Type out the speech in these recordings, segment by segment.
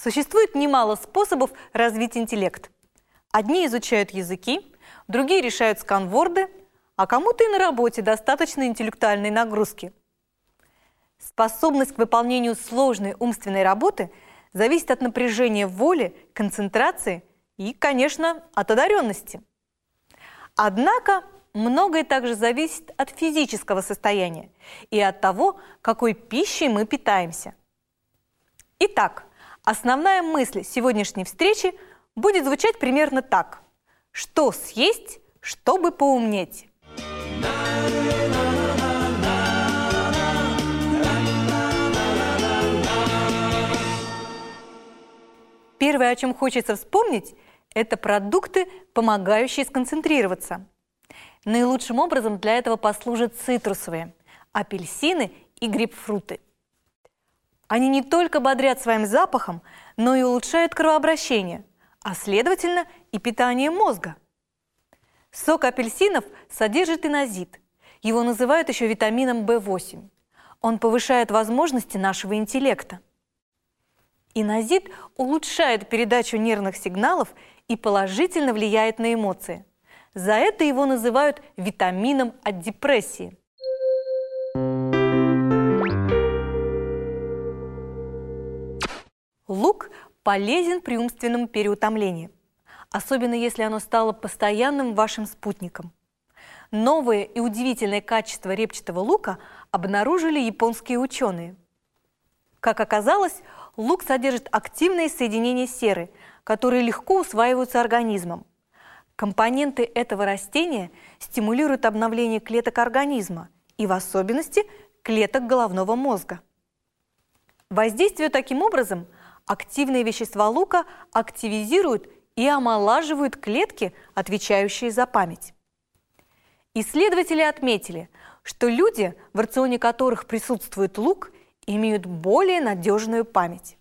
Существует немало способов развить интеллект. Одни изучают языки, другие решают сканворды, а кому-то и на работе достаточно интеллектуальной нагрузки. Способность к выполнению сложной умственной работы зависит от напряжения воли, концентрации и, конечно, от одаренности. Однако многое также зависит от физического состояния и от того, какой пищей мы питаемся. Итак, основная мысль сегодняшней встречи будет звучать примерно так. Что съесть, чтобы поумнеть? Первое, о чем хочется вспомнить, это продукты, помогающие сконцентрироваться. Наилучшим образом для этого послужат цитрусовые – апельсины и грейпфруты. Они не только бодрят своим запахом, но и улучшают кровообращение, а следовательно и питание мозга. Сок апельсинов содержит инозит. Его называют еще витамином В8. Он повышает возможности нашего интеллекта. Инозит улучшает передачу нервных сигналов и положительно влияет на эмоции. За это его называют витамином от депрессии. Лук полезен при умственном переутомлении, особенно если оно стало постоянным вашим спутником. Новое и удивительное качество репчатого лука обнаружили японские ученые. Как оказалось, лук содержит активные соединения серы, которые легко усваиваются организмом. Компоненты этого растения стимулируют обновление клеток организма и в особенности клеток головного мозга. Воздействуя таким образом, активные вещества лука активизируют и омолаживают клетки, отвечающие за память. Исследователи отметили, что люди, в рационе которых присутствует лук, имеют более надежную память.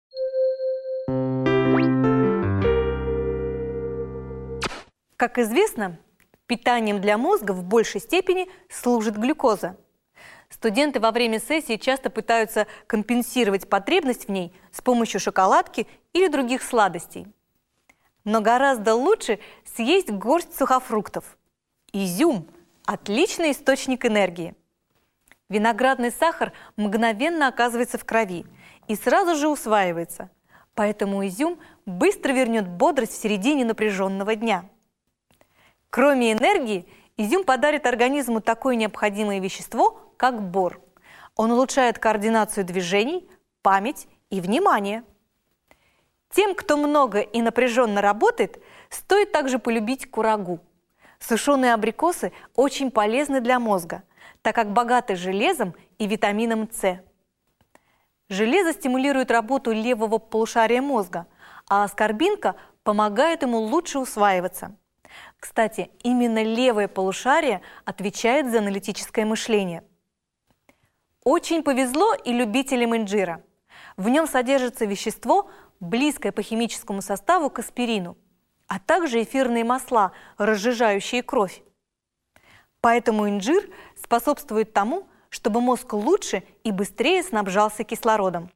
Как известно, питанием для мозга в большей степени служит глюкоза. Студенты во время сессии часто пытаются компенсировать потребность в ней с помощью шоколадки или других сладостей. Но гораздо лучше съесть горсть сухофруктов. Изюм – отличный источник энергии. Виноградный сахар мгновенно оказывается в крови и сразу же усваивается, поэтому изюм быстро вернет бодрость в середине напряженного дня. Кроме энергии, изюм подарит организму такое необходимое вещество, как бор. Он улучшает координацию движений, память и внимание. Тем, кто много и напряженно работает, стоит также полюбить курагу. Сушеные абрикосы очень полезны для мозга, так как богаты железом и витамином С. Железо стимулирует работу левого полушария мозга, а аскорбинка помогает ему лучше усваиваться. Кстати, именно левое полушарие отвечает за аналитическое мышление. Очень повезло и любителям инжира. В нем содержится вещество, близкое по химическому составу к аспирину, а также эфирные масла, разжижающие кровь. Поэтому инжир способствует тому, чтобы мозг лучше и быстрее снабжался кислородом.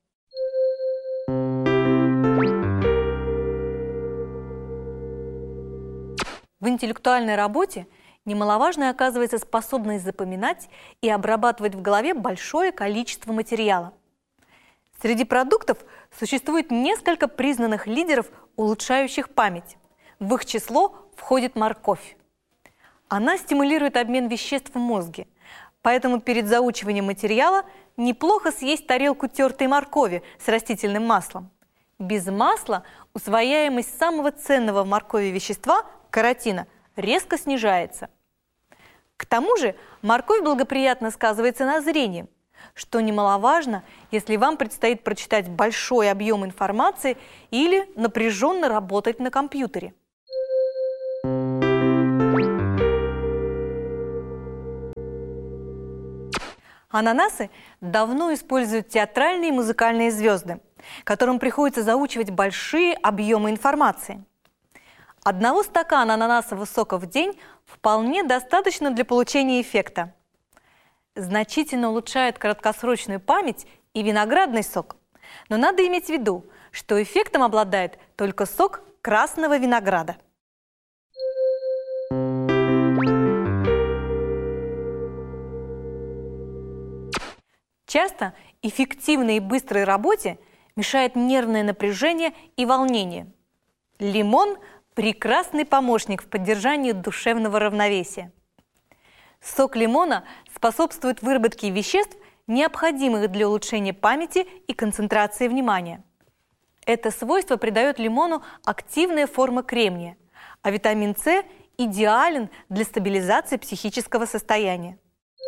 В интеллектуальной работе немаловажной оказывается способность запоминать и обрабатывать в голове большое количество материала. Среди продуктов существует несколько признанных лидеров, улучшающих память. В их число входит морковь. Она стимулирует обмен веществ в мозге, поэтому перед заучиванием материала неплохо съесть тарелку тертой моркови с растительным маслом. Без масла усвояемость самого ценного в моркови вещества – каротина резко снижается. К тому же морковь благоприятно сказывается на зрении, что немаловажно, если вам предстоит прочитать большой объем информации или напряженно работать на компьютере. Ананасы давно используют театральные и музыкальные звезды, которым приходится заучивать большие объемы информации. Одного стакана ананасового сока в день вполне достаточно для получения эффекта. Значительно улучшает краткосрочную память и виноградный сок. Но надо иметь в виду, что эффектом обладает только сок красного винограда. Часто эффективной и быстрой работе мешает нервное напряжение и волнение. Лимон – прекрасный помощник в поддержании душевного равновесия. Сок лимона способствует выработке веществ, необходимых для улучшения памяти и концентрации внимания. Это свойство придает лимону активная форма кремния, а витамин С идеален для стабилизации психического состояния.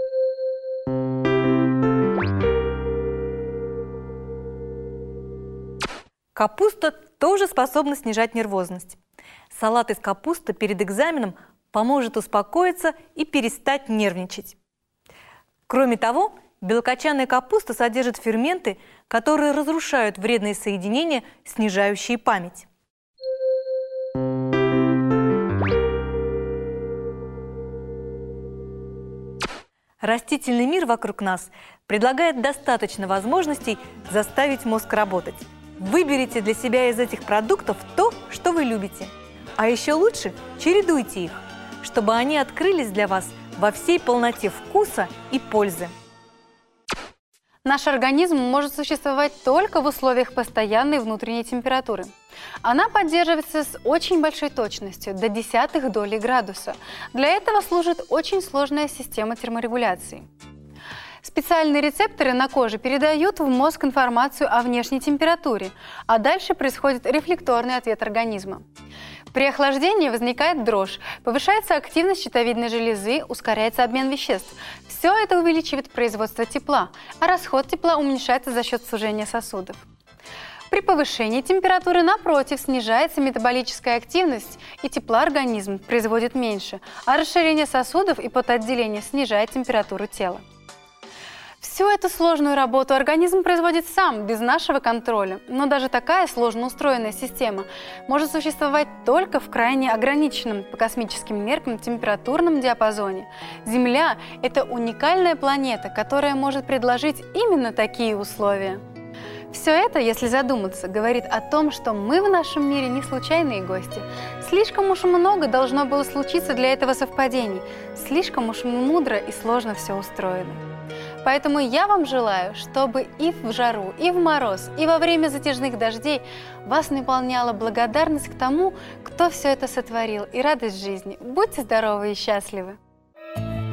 Капуста тоже способна снижать нервозность. Салат из капусты перед экзаменом поможет успокоиться и перестать нервничать. Кроме того, белокочанная капуста содержит ферменты, которые разрушают вредные соединения, снижающие память. Растительный мир вокруг нас предлагает достаточно возможностей заставить мозг работать. Выберите для себя из этих продуктов то, что вы любите. А еще лучше чередуйте их, чтобы они открылись для вас во всей полноте вкуса и пользы. Наш организм может существовать только в условиях постоянной внутренней температуры. Она поддерживается с очень большой точностью, до десятых доли градуса. Для этого служит очень сложная система терморегуляции. Специальные рецепторы на коже передают в мозг информацию о внешней температуре, а дальше происходит рефлекторный ответ организма. При охлаждении возникает дрожь, повышается активность щитовидной железы, ускоряется обмен веществ. Все это увеличивает производство тепла, а расход тепла уменьшается за счет сужения сосудов. При повышении температуры, напротив, снижается метаболическая активность, и тепла организм производит меньше, а расширение сосудов и потоотделение снижает температуру тела. Всю эту сложную работу организм производит сам, без нашего контроля. Но даже такая сложно устроенная система может существовать только в крайне ограниченном по космическим меркам температурном диапазоне. Земля – это уникальная планета, которая может предложить именно такие условия. Все это, если задуматься, говорит о том, что мы в нашем мире не случайные гости. Слишком уж много должно было случиться для этого совпадений. Слишком уж мудро и сложно все устроено. Поэтому я вам желаю, чтобы и в жару, и в мороз, и во время затяжных дождей вас наполняла благодарность к тому, кто все это сотворил, и радость жизни. Будьте здоровы и счастливы!